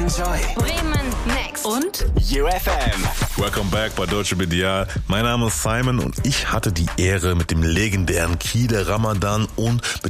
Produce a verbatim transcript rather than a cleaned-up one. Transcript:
Joy. Bremen Next. Und U F M. Welcome back bei Deutsche Medial. Mein Name ist Simon und ich hatte die Ehre, mit dem legendären Kide Ramadan und mit